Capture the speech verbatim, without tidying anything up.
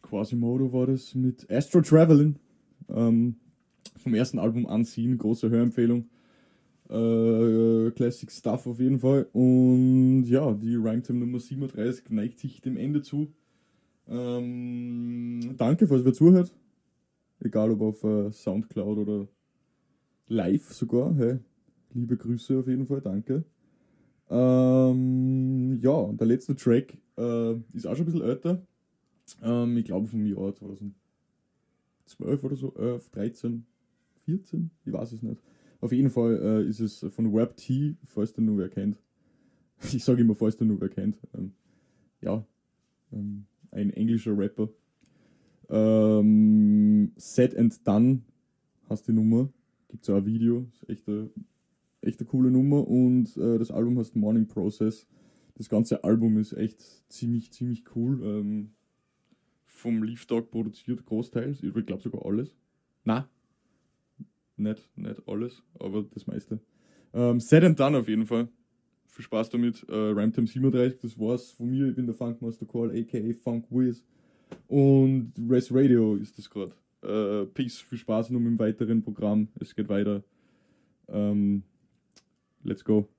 Quasimodo war das mit Astro Travelin. Ähm, vom ersten Album Anziehen, große Hörempfehlung. Äh, Classic Stuff auf jeden Fall. Und ja, die Rhymetime Nummer siebenunddreißig neigt sich dem Ende zu. Ähm, danke, falls ihr zuhört. Egal ob auf äh, Soundcloud oder live sogar. Hey, liebe Grüße auf jeden Fall, danke. Ähm, ja, der letzte Track äh, ist auch schon ein bisschen älter. Ähm, ich glaube vom Jahr zweitausendzwölf oder so, elf, dreizehn, vierzehn, ich weiß es nicht. Auf jeden Fall äh, ist es von Web T, falls der nur wer kennt. Ich sage immer, falls der nur wer kennt. Ähm, ja, ähm, ein englischer Rapper. Ähm, Said and Done heißt die Nummer. Gibt es auch ein Video. Ist echt eine, echt eine coole Nummer. Und äh, das Album heißt Morning Process. Das ganze Album ist echt ziemlich, ziemlich cool. Ähm, vom Leaf Dog produziert, großteils. Ich glaube sogar alles. Na, nicht, nicht alles, aber das meiste. Ähm, Said and Done auf jeden Fall. Viel Spaß damit. Äh, Rhymetime siebenunddreißig, das war's von mir. Ich bin der Funkmaster Call, aka Funk Wiz. Und Res Radio ist das gerade. Äh, Peace, viel Spaß noch mit dem weiteren Programm. Es geht weiter. Ähm, let's go.